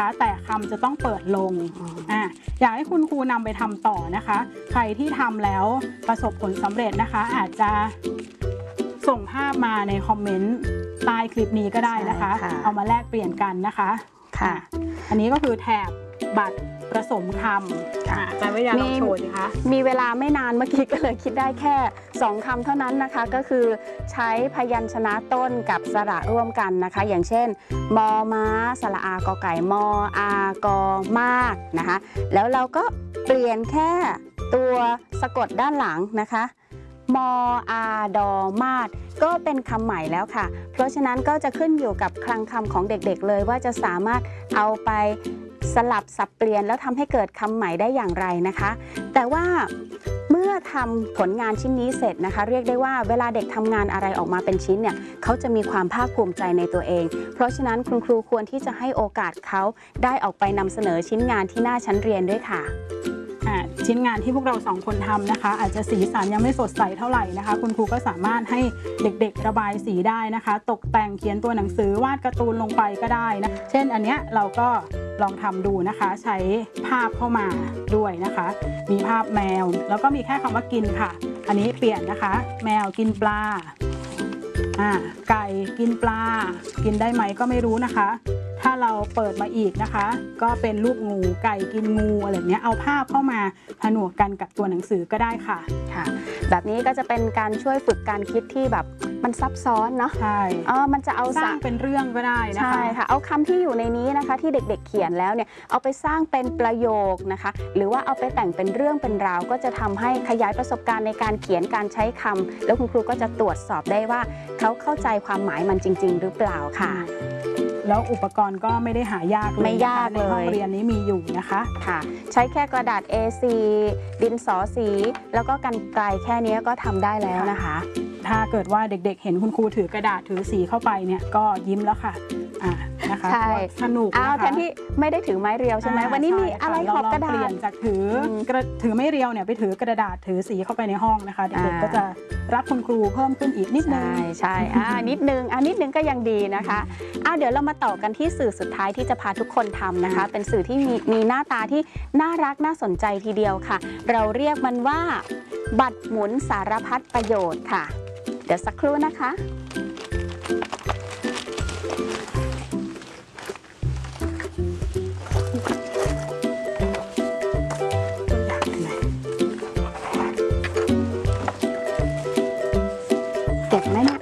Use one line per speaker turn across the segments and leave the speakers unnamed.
นะคะแต่คำจะต้องเปิดลงอยากให้คุณครูนำไปทำต่อนะคะใครที่ทำแล้วประสบผลสำเร็จนะคะอาจจะส่งภาพมาในคอมเมนต์ใต้คลิปนี้ก็ได้นะคะเอามาแลกเปลี่ยนกันนะคะค่ะอันนี้ก็คือแถบบัตรผสมคำใจวิทยาลองโชว์สิคะ
มีเวลาไม่นานเมื่อกี้ก็เลยคิดได้แค่2คำเท่านั้นนะคะก็คือใช้พยัญชนะต้นกับสระร่วมกันนะคะอย่างเช่นมอม้าสระอากอไก่มออากอมากนะคะแล้วเราก็เปลี่ยนแค่ตัวสะกดด้านหลังนะคะมออาดอมาดก็เป็นคำใหม่แล้วค่ะเพราะฉะนั้นก็จะขึ้นอยู่กับคลังคำของเด็กๆเลยว่าจะสามารถเอาไปสลับสับเปลี่ยนแล้วทำให้เกิดคำใหม่ได้อย่างไรนะคะแต่ว่าเมื่อทำผลงานชิ้นนี้เสร็จนะคะเรียกได้ว่าเวลาเด็กทำงานอะไรออกมาเป็นชิ้นเนี่ยเขาจะมีความภาคภูมิใจในตัวเองเพราะฉะนั้นคุณครูควรที่จะให้โอกาสเขาได้ออกไปนำเสนอชิ้นงานที่หน้าชั้นเรียนด้วยค่ะ
ชิ้นงานที่พวกเรา2คนทำนะคะอาจจะสีสันยังไม่สดใสเท่าไหร่นะคะคุณครูก็สามารถให้เด็กๆระบายสีได้นะคะตกแต่งเขียนตัวหนังสือวาดการ์ตูนลงไปก็ได้นะเช่นอันเนี้ยเราก็ลองทำดูนะคะใช้ภาพเข้ามาด้วยนะคะมีภาพแมวแล้วก็มีแค่คำว่ากินค่ะอันนี้เปลี่ยนนะคะแมวกินปลาไก่กินปลากินได้ไหมก็ไม่รู้นะคะถ้าเราเปิดมาอีกนะคะก็เป็นรูปงูไก่กินงูอะไรเนี้ยเอาภาพเข้ามาผนวกกันกับตัวหนังสือก็ได้ค่ะ
แบบนี้ก็จะเป็นการช่วยฝึกการคิดที่แบบมันซับซ้อนเนาะ
ใช่
มันจะเอา
สร้างเป็นเรื่องก็ได้นะคะ
ใช่ค่ะเอาคำที่อยู่ในนี้นะคะที่เด็กๆเขียนแล้วเนี่ยเอาไปสร้างเป็นประโยคนะคะหรือว่าเอาไปแต่งเป็นเรื่องเป็นราวก็จะทำให้ขยายประสบการณ์ในการเขียนการใช้คำแล้วคุณครูก็จะตรวจสอบได้ว่าเขาเข้าใจความหมายมันจริงๆหรือเปล่าค่ะ
แล้วอุปกรณ์ก็ไม่ได้หายากเลย
ไม่ยากเลย
ในห้องเรียนนี้มีอยู่นะคะ
ค่ะใช้แค่กระดาษ A4 ดินสอสีแล้วก็กรรไกรแค่นี้ก็ทำได้แล้วนะคะ
ถ้าเกิดว่าเด็กๆเห็นคุณครูถือกระดาษถือสีเข้าไปเนี่ยก็ยิ้มแล้วค่ะนะคะสนุกนะคะ
แทนที่ไม่ได้ถือไม้เรียวใช่ไหมวันนี้มีอะไรขอบกระดาษ
เปลี่ยนจากถือไม่เรียวเนี่ยไปถือกระดาษถือสีเข้าไปในห้องนะคะเด็กๆก็จะรักคุณครูเพิ่มขึ้นอีกนิดนึง
ใช่นิดนึงก็ยังดีนะคะเดี๋ยวเรามาต่อกันที่สื่อสุดท้ายที่จะพาทุกคนทำนะคะเป็นสื่อที่มีหน้าตาที่น่ารักน่าสนใจทีเดียวค่ะเราเรียกมันว่าบัตรหมุนสารพัดประโยชน์ค่ะเดี๋ยวสักครู่นะคะเก็บไหมเนี่ย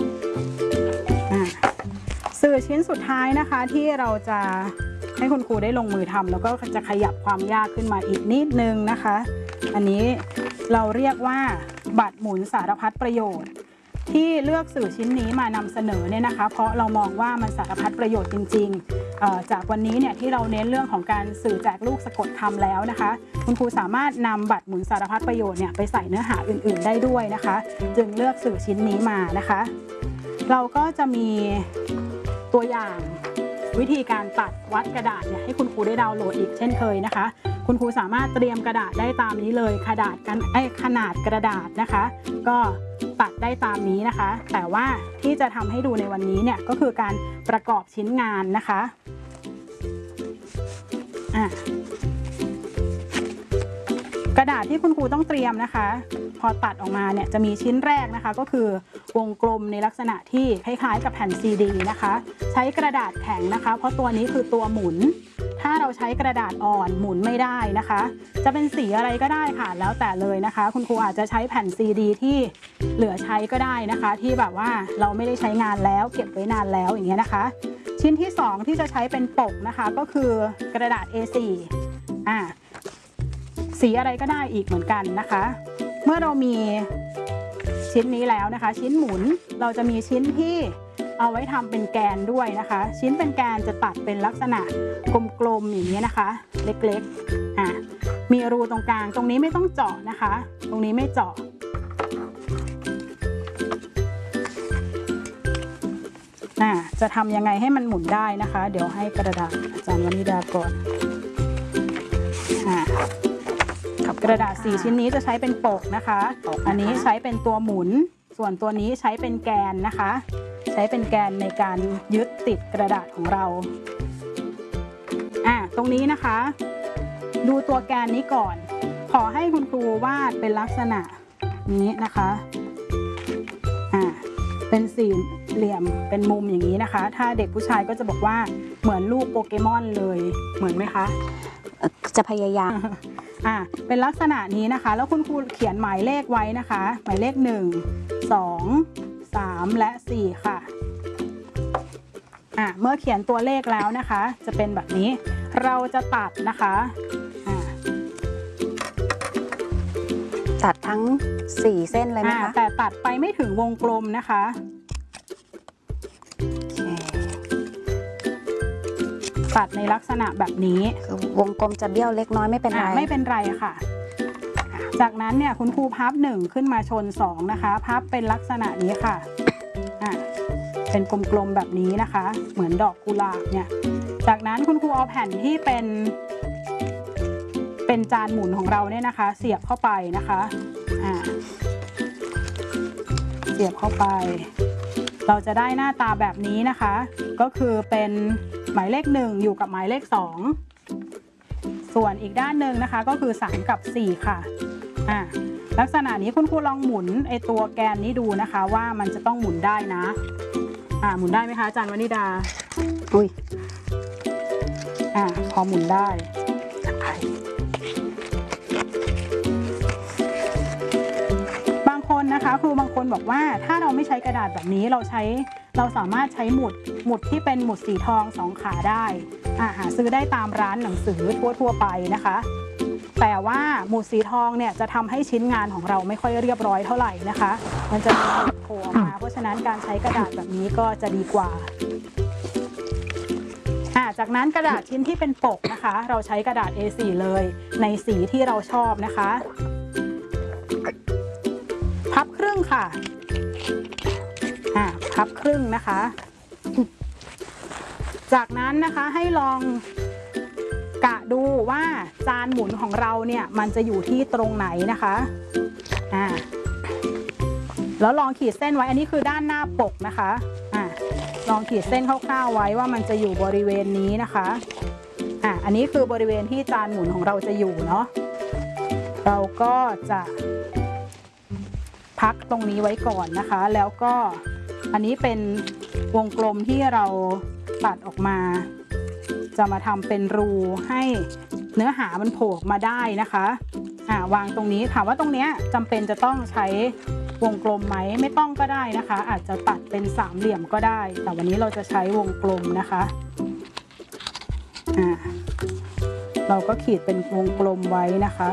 สื่อชิ้นสุดท้ายนะคะที่เราจะให้คุณครูได้ลงมือทำแล้วก็จะขยับความยากขึ้นมาอีกนิดนึงนะคะอันนี้เราเรียกว่าบัตรหมุนสารพัดประโยชน์ที่เลือกสื่อชิ้นนี้มานำเสนอเนี่ยนะคะเพราะเรามองว่ามันสารพัดประโยชน์จริงๆจากวันนี้เนี่ยที่เราเน้นเรื่องของการสื่อแจกลูกสะกดคำแล้วนะคะคุณครูสามารถนำบัตรหมุนสารพัดประโยชน์เนี่ยไปใส่เนื้อหาอื่นๆได้ด้วยนะคะจึงเลือกสื่อชิ้นนี้มานะคะเราก็จะมีตัวอย่างวิธีการตัดวัดกระดาษเนี่ยให้คุณครูได้ดาวน์โหลดอีกเช่นเคยนะคะคุณครูสามารถเตรียมกระดาษได้ตามนี้เลยขนาดกระดาษนะคะก็ตัดได้ตามนี้นะคะแต่ว่าที่จะทำให้ดูในวันนี้เนี่ยก็คือการประกอบชิ้นงานนะคะกระดาษที่คุณครูต้องเตรียมนะคะพอตัดออกมาเนี่ยจะมีชิ้นแรกนะคะก็คือวงกลมในลักษณะที่คล้ายๆกับแผ่นซีดีนะคะใช้กระดาษแข็งนะคะเพราะตัวนี้คือตัวหมุนถ้าเราใช้กระดาษอ่อนหมุนไม่ได้นะคะจะเป็นสีอะไรก็ได้ค่ะแล้วแต่เลยนะคะคุณครูอาจจะใช้แผ่นซีดีที่เหลือใช้ก็ได้นะคะที่แบบว่าเราไม่ได้ใช้งานแล้วเก็บไว้นานแล้วอย่างเงี้ยนะคะชิ้นที่2ที่จะใช้เป็นปกนะคะก็คือกระดาษ A4 สีอะไรก็ได้อีกเหมือนกันนะคะเมื่อเรามีชิ้นนี้แล้วนะคะชิ้นหมุนเราจะมีชิ้นที่เอาไว้ทำเป็นแกนด้วยนะคะชิ้นเป็นแกนจะตัดเป็นลักษณะกลมๆอย่างนี้นะคะเล็กๆมีรูตรงกลางตรงนี้ไม่ต้องเจาะนะคะตรงนี้ไม่เจาะจะทำยังไงให้มันหมุนได้นะคะเดี๋ยวให้กระดาษอาจารย์วนิดาก่อนกระดาษ4ชิ้นนี้จะใช้เป็นปกนะคะอันนี้ใช้เป็นตัวหมุนส่วนตัวนี้ใช้เป็นแกนนะคะใช้เป็นแกนในการยึดติดกระดาษของเราตรงนี้นะคะดูตัวแกนนี้ก่อนขอให้คุณครูวาดเป็นลักษณะนี้นะคะเป็นสี่เหลี่ยมเป็นมุมอย่างนี้นะคะถ้าเด็กผู้ชายก็จะบอกว่าเหมือนรูปโปเกมอนเลยเหมือนไหมคะ
จะพยายาม
เป็นลักษณะนี้นะคะแล้วคุณครูเขียนหมายเลขไว้นะคะหมายเลข1 2 3และ4ค่ะเมื่อเขียนตัวเลขแล้วนะคะจะเป็นแบบนี้เราจะตัดนะคะ
ตัดทั้ง4เส้นเลยนะคะ
แต่ตัดไปไม่ถึงวงกลมนะคะตัดในลักษณะแบบนี้
คือวงกลมจะเบี้ยวเล็กน้อยไม่เป็นไร
ไม่เป็นไรค่ะจากนั้นเนี่ยคุณครูพับ1ขึ้นมาชน2นะคะพับเป็นลักษณะนี้ค่ะเป็นกลมๆแบบนี้นะคะเหมือนดอกกุหลาบเนี่ยจากนั้นคุณครูเอาแผ่นที่เป็นจานหมุนของเราเนี่ยนะคะเสียบเข้าไปนะคะเสียบเข้าไปเราจะได้หน้าตาแบบนี้นะคะก็คือเป็นหมายเลข1อยู่กับหมายเลข2ส่วนอีกด้านหนึ่งนะคะก็คือ3กับ4ค่ะลักษณะนี้คุณครูลองหมุนไอตัวแกนนี้ดูนะคะว่ามันจะต้องหมุนได้นะหมุนได้ไหมคะอาจารย์วนิดา
อุ้ย
พอหมุนได้บางคนนะคะครูบางคนบอกว่าถ้าเราไม่ใช้กระดาษแบบนี้เราสามารถใช้หมุดที่เป็นหมุดสีทอง2ขาได้หาซื้อได้ตามร้านหนังสือทั่วไปนะคะแต่ว่าหมุดสีทองเนี่ยจะทำให้ชิ้นงานของเราไม่ค่อยเรียบร้อยเท่าไหร่นะคะมันจะมีหมุดโผล่ออกมาเพราะฉะนั้นการใช้กระดาษแบบนี้ก็จะดีกว่าจากนั้นกระดาษชิ้นที่เป็นปกนะคะเราใช้กระดาษ A4 เลยในสีที่เราชอบนะคะพับครึ่งค่ะพับครึ่งนะคะจากนั้นนะคะให้ลองกะดูว่าจานหมุนของเราเนี่ยมันจะอยู่ที่ตรงไหนนะคะแล้วลองขีดเส้นไว้อันนี้คือด้านหน้าปกนะคะลองขีดเส้นคร่าวๆไว้ว่ามันจะอยู่บริเวณนี้นะคะอันนี้คือบริเวณที่จานหมุนของเราจะอยู่เนาะเราก็จะพักตรงนี้ไว้ก่อนนะคะแล้วก็อันนี้เป็นวงกลมที่เราตัดออกมาจะมาทำเป็นรูให้เนื้อหามันโผล่มาได้นะคะวางตรงนี้ถามว่าตรงนี้จำเป็นจะต้องใช้วงกลมไหมไม่ต้องก็ได้นะคะอาจจะตัดเป็นสามเหลี่ยมก็ได้แต่วันนี้เราจะใช้วงกลมนะคะเราก็ขีดเป็นวงกลมไว้นะคะ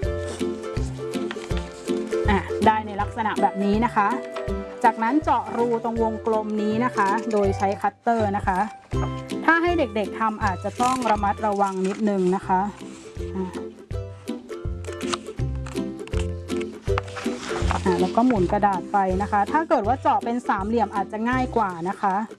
ได้ในลักษณะแบบนี้นะคะจากนั้นเจาะรูตรงวงกลมนี้นะคะโดยใช้คัตเตอร์นะคะถ้าให้เด็กๆทำอาจจะต้องระมัดระวังนิดนึงนะคะแล้วก็หมุนกระดาษไปนะคะถ้าเกิดว่าเจาะเป็นสามเหลี่ยมอาจจะง่ายกว่านะคะ